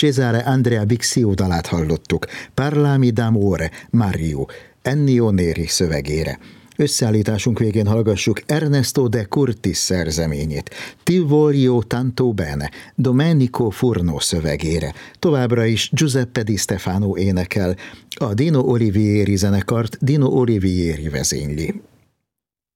Cesare Andrea Bixio dalát hallottuk, Parlami d'amore, Mario, Ennio Neri szövegére. Összeállításunk végén hallgassuk Ernesto de Curtis szerzeményét, Ti voglio tanto bene, Domenico Furno szövegére. Továbbra is Giuseppe Di Stefano énekel, a Dino Olivieri zenekart Dino Olivieri vezényli.